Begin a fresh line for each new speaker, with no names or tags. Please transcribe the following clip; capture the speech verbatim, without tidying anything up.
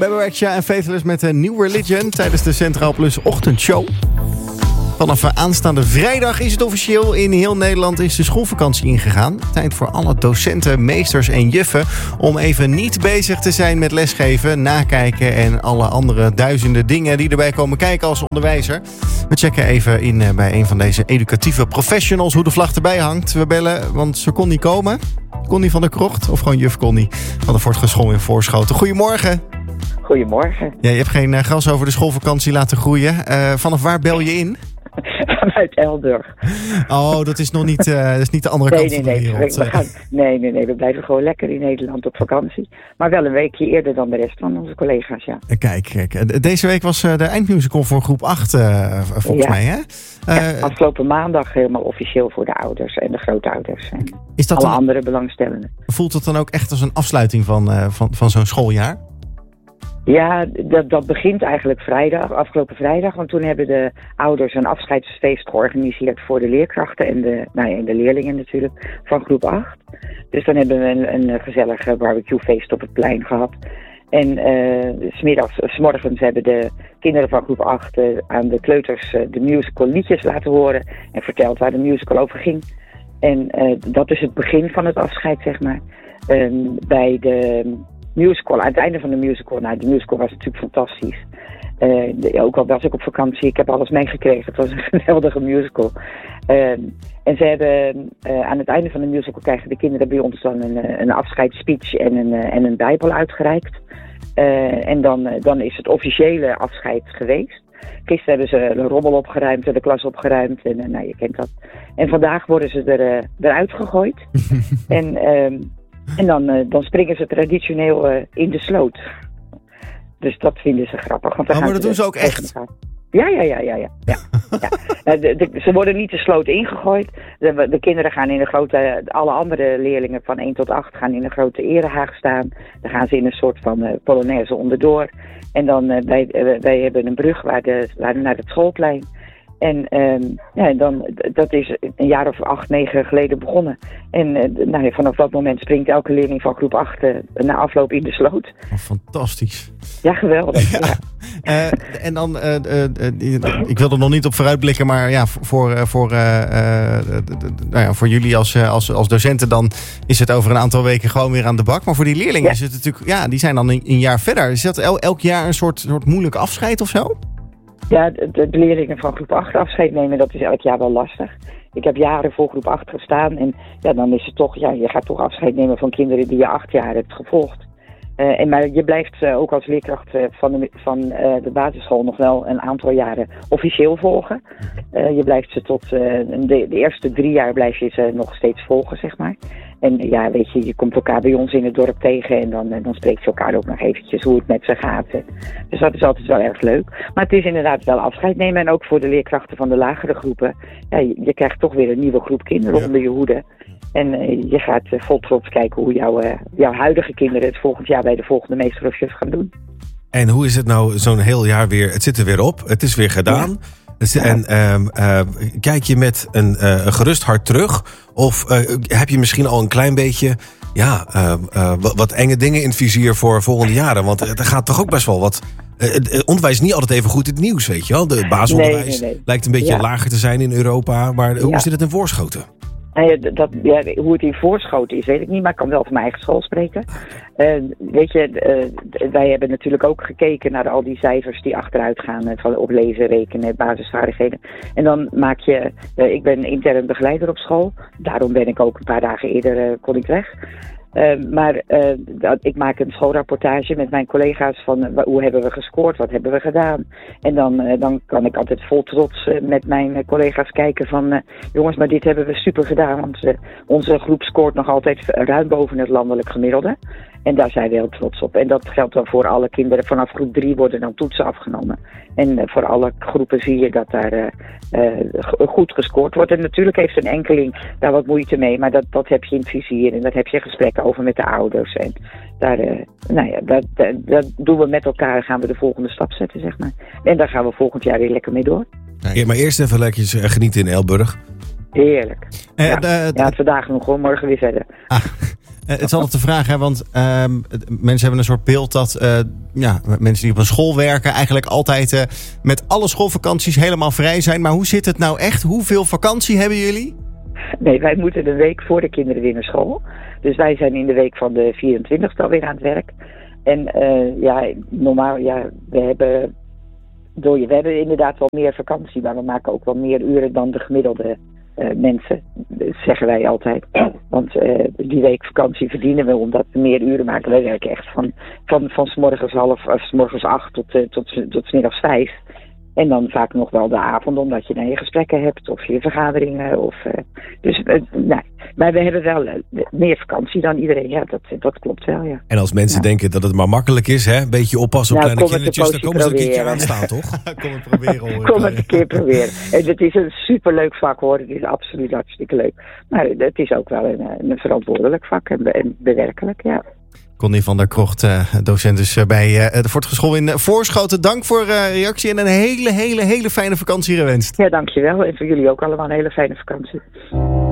Bebe Rexha en Faithless met een New Religion tijdens de Centraal Plus ochtendshow. Vanaf aanstaande vrijdag is het officieel. In heel Nederland is de schoolvakantie ingegaan. Tijd voor alle docenten, meesters en juffen om even niet bezig te zijn met lesgeven, nakijken en alle andere duizenden dingen die erbij komen kijken als onderwijzer. We checken even in bij een van deze educatieve professionals hoe de vlag erbij hangt. We bellen, want ze kon niet komen. Connie van der Krocht of gewoon juf Connie van de Voortgeschool in Voorschoten. Goedemorgen.
Goedemorgen.
Ja, je hebt geen uh, gras over de schoolvakantie laten groeien. Uh, vanaf waar bel je in?
Vanuit Elburg.
Oh, dat is nog niet, uh, dat is niet de andere
nee,
kant
nee,
van de
nee,
wereld.
We gaan, nee, nee, nee. We blijven gewoon lekker in Nederland op vakantie. Maar wel een weekje eerder dan de rest van onze collega's, ja.
Kijk, kijk. Deze week was de eindmusical voor groep acht, uh, volgens
ja.
mij, hè? Uh,
ja, afgelopen maandag helemaal officieel voor de ouders en de grootouders. En
is dat
alle
dan,
andere belangstellenden.
Voelt het dan ook echt als een afsluiting van, uh, van, van zo'n schooljaar?
Ja, dat, dat begint eigenlijk vrijdag, afgelopen vrijdag. Want toen hebben de ouders een afscheidsfeest georganiseerd voor de leerkrachten en de, nou ja, en de leerlingen natuurlijk van groep acht. Dus dan hebben we een, een gezellig barbecuefeest op het plein gehad. En uh, 's middags, 's morgens hebben de kinderen van groep acht uh, aan de kleuters uh, de musical liedjes laten horen en verteld waar de musical over ging. En uh, dat is het begin van het afscheid, zeg maar. Uh, bij de musical, aan het einde van de musical, nou de musical was natuurlijk fantastisch. Uh, de, ook al was ik op vakantie, ik heb alles meegekregen. Het was een geweldige musical. Uh, en ze hebben uh, aan het einde van de musical krijgen de kinderen bij ons dan een, een afscheidsspeech en een, uh, en een bijbel uitgereikt. Uh, en dan, uh, dan is het officiële afscheid geweest. Gisteren hebben ze de rommel opgeruimd en de klas opgeruimd. En uh, nou, je kent dat. En vandaag worden ze er, uh, eruit gegooid. en uh, en dan, uh, dan springen ze traditioneel uh, in de sloot. Dus dat vinden ze grappig. Want dan
oh, maar dat
ze
doen ze ook echt?
Gaan. Ja, ja, ja, ja, ja. ja. ja. De, de, ze worden niet de sloot ingegooid. De, de kinderen gaan in de grote, alle andere leerlingen van één tot acht gaan in een grote erehaag staan. Dan gaan ze in een soort van uh, polonaise onderdoor. En dan, uh, wij, uh, wij hebben een brug waar de, waar, naar het schoolplein. En um, ja, dan, dat is een jaar of acht, negen geleden begonnen. En uh, nou ja, vanaf dat moment springt elke leerling van groep acht uh, na afloop in de sloot.
Oh, fantastisch.
Ja, geweldig. Ja.
Ja. Uh, en dan, uh, uh, uh, ik wil er nog niet op vooruitblikken, maar ja, voor, uh, voor, uh, uh, nou ja, voor jullie als, uh, als, als docenten dan is het over een aantal weken gewoon weer aan de bak. Maar voor die leerlingen ja. is het natuurlijk, ja, die zijn dan een, een jaar verder. Is dat el, elk jaar een soort, soort moeilijk afscheid of zo?
Ja, de, de leerlingen van groep acht afscheid nemen, dat is elk jaar wel lastig. Ik heb jaren voor groep acht gestaan en ja, dan is het toch, ja, je gaat toch afscheid nemen van kinderen die je acht jaar hebt gevolgd. Uh, en, maar je blijft uh, ook als leerkracht uh, van, de, van uh, de basisschool nog wel een aantal jaren officieel volgen. Uh, je blijft ze tot uh, de, de eerste drie jaar blijf je ze nog steeds volgen, zeg maar. En ja, weet je, je komt elkaar bij ons in het dorp tegen en dan, dan spreekt je elkaar ook nog eventjes hoe het met ze gaat. Dus dat is altijd wel erg leuk. Maar het is inderdaad wel afscheid nemen en ook voor de leerkrachten van de lagere groepen. Ja, je, je krijgt toch weer een nieuwe groep kinderen ja. onder je hoede. En uh, je gaat uh, vol trots kijken hoe jouw, uh, jouw huidige kinderen het volgend jaar bij de volgende meester of juf gaan doen.
En hoe is het nou zo'n heel jaar weer? Het zit er weer op, het is weer gedaan. Ja. Dus, en uh, uh, kijk je met een, uh, een gerust hart terug? Of uh, heb je misschien al een klein beetje ja, uh, uh, wat, wat enge dingen in het vizier voor volgende jaren? Want er gaat toch ook best wel wat. Uh, het onderwijs is niet altijd even goed in het nieuws, weet je wel? De basisonderwijs nee, nee, nee. lijkt een beetje ja. lager te zijn in Europa. Maar hoe ja. zit het in Voorschoten?
Nou ja, dat, ja, hoe het in Voorschoten is, weet ik niet, maar ik kan wel van mijn eigen school spreken. Uh, weet je, uh, wij hebben natuurlijk ook gekeken naar al die cijfers die achteruit gaan, uh, van op lezen, rekenen, basisvaardigheden. En dan maak je, uh, ik ben intern begeleider op school, daarom ben ik ook een paar dagen eerder, uh, kon ik weg. Uh, maar uh, dat, ik maak een schoolrapportage met mijn collega's van uh, hoe hebben we gescoord, wat hebben we gedaan. En dan, uh, dan kan ik altijd vol trots uh, met mijn uh, collega's kijken van uh, jongens, maar dit hebben we super gedaan. Want uh, onze groep scoort nog altijd ruim boven het landelijk gemiddelde. En daar zijn we heel trots op. En dat geldt dan voor alle kinderen. Vanaf groep drie worden dan toetsen afgenomen. En uh, voor alle groepen zie je dat daar uh, uh, goed gescoord wordt. En natuurlijk heeft een enkeling daar wat moeite mee. Maar dat, dat heb je in het vizier. En dat heb je gesprekken over met de ouders. En daar, uh, nou ja, dat, dat, dat doen we met elkaar. Gaan we de volgende stap zetten, zeg maar. En daar gaan we volgend jaar weer lekker mee door.
Ja, maar eerst even lekker genieten in Elburg.
Heerlijk.
Uh,
ja,
de, de,
ja, vandaag nog gewoon, morgen weer verder.
Ah. Uh, het is altijd de vraag, hè, want uh, mensen hebben een soort beeld dat uh, ja, mensen die op een school werken eigenlijk altijd uh, met alle schoolvakanties helemaal vrij zijn. Maar hoe zit het nou echt? Hoeveel vakantie hebben jullie?
Nee, wij moeten een week voor de kinderen weer naar school. Dus wij zijn in de week van de vierentwintigste alweer aan het werk. En uh, ja, normaal, ja, we hebben, door je, we hebben inderdaad wel meer vakantie, maar we maken ook wel meer uren dan de gemiddelde uh, mensen, zeggen wij altijd. Want uh, die week vakantie verdienen we omdat we meer uren maken. Wij werken echt van, van, van 's morgens half, of 's morgens acht tot, uh, tot, tot, tot 's middags vijf. En dan vaak nog wel de avond, omdat je dan je gesprekken hebt of je vergaderingen. Of, uh, dus, uh, nou, maar we hebben wel uh, meer vakantie dan iedereen. Ja, dat, dat klopt wel, ja.
En als mensen ja. denken dat het maar makkelijk is, hè, een beetje oppassen op nou, kleine kindertjes, dan komen ze een keertje aan staan, toch?
Kom het proberen, hoor.
Kom het een keer proberen. En het is een superleuk vak, hoor. Het is absoluut hartstikke leuk. Maar het is ook wel een, een verantwoordelijk vak en, en bewerkelijk, ja.
Connie van der Krocht, docent dus bij de Voortgeschool in Voorschoten. Dank voor uh, reactie en een hele, hele, hele fijne vakantie gewenst.
Ja, dankjewel. En voor jullie ook allemaal een hele fijne vakantie.